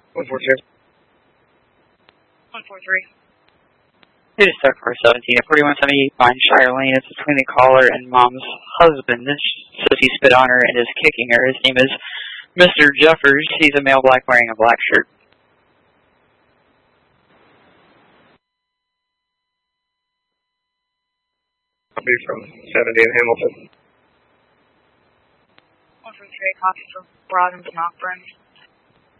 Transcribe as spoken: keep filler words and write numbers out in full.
one four two. one four three. It is Star Car seventeen at forty-one seventy-eight Vine Shire Lane. It's between the caller and mom's husband. This says he spit on her and is kicking her. His name is Mister Jeffers. He's a male black wearing a black shirt. I'll be from seventy in Hamilton. one four three, copy for Broad and Knockburn.